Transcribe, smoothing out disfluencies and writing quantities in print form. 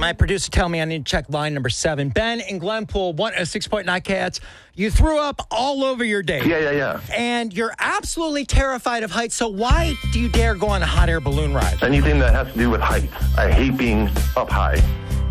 My producer tell me I need to check line number 7. Ben in Glenpool, 106.9 Cats. You threw up all over your date. Yeah. And you're absolutely terrified of heights, so why do you dare go on a hot air balloon ride? Anything that has to do with heights. I hate being up high.